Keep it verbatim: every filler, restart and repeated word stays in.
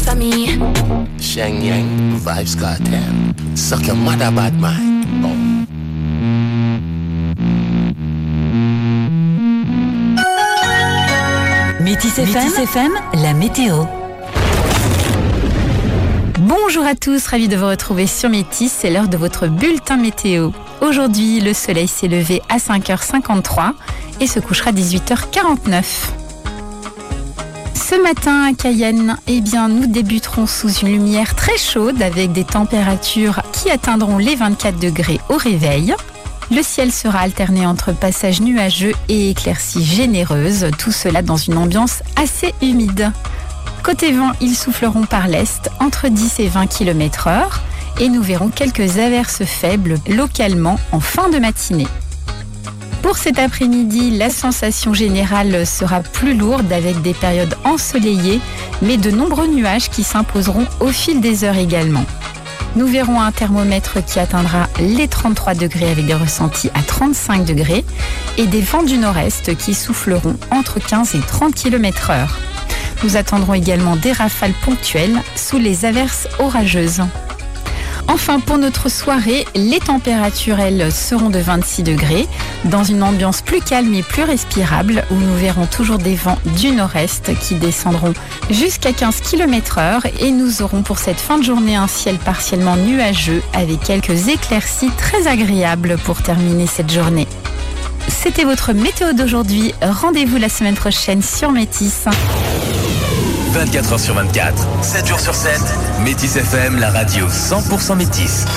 piece of me. Shang Yang, Vibes Cartel. Suck your mother bad mind. Oh. Métis F M, Métis F M, la météo. Bonjour à tous, ravi de vous retrouver sur Métis, c'est l'heure de votre bulletin météo. Aujourd'hui, le soleil s'est levé à cinq heures cinquante-trois et se couchera à dix-huit heures quarante-neuf. Ce matin à Cayenne, eh bien, nous débuterons sous une lumière très chaude avec des températures qui atteindront les vingt-quatre degrés au réveil. Le ciel sera alterné entre passages nuageux et éclaircies généreuses, tout cela dans une ambiance assez humide. Côté vent, ils souffleront par l'est entre dix et vingt kilomètres heure et nous verrons quelques averses faibles localement en fin de matinée. Pour cet après-midi, la sensation générale sera plus lourde avec des périodes ensoleillées, mais de nombreux nuages qui s'imposeront au fil des heures également. Nous verrons un thermomètre qui atteindra les trente-trois degrés avec des ressentis à trente-cinq degrés et des vents du nord-est qui souffleront entre quinze et trente kilomètres heure. Nous attendrons également des rafales ponctuelles sous les averses orageuses. Enfin, pour notre soirée, les températures, elles, seront de vingt-six degrés, dans une ambiance plus calme et plus respirable, où nous verrons toujours des vents du nord-est qui descendront jusqu'à quinze kilomètres heure, et nous aurons pour cette fin de journée un ciel partiellement nuageux, avec quelques éclaircies très agréables pour terminer cette journée. C'était votre météo d'aujourd'hui. Rendez-vous la semaine prochaine sur Métis. vingt-quatre heures sur vingt-quatre, sept jours sur sept, Métis F M, la radio cent pour cent Métis.